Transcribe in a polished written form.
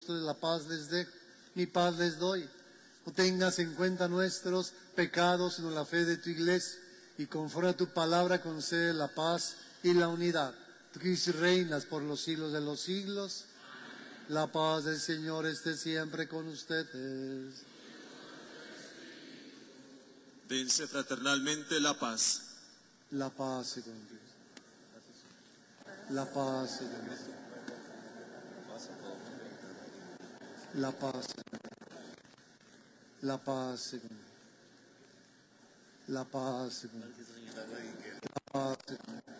la paz les dejo, mi paz les doy. No tengas en cuenta nuestros pecados, sino la fe de tu iglesia, y conforme a tu palabra concede la paz y la unidad. Tú que reinas por los siglos de los siglos. La paz del Señor esté siempre con ustedes. Dense fraternalmente la paz. La paz y con Dios. La paz y con Dios. La paz. La paz y con Dios. La paz y con Dios. La paz y con Dios.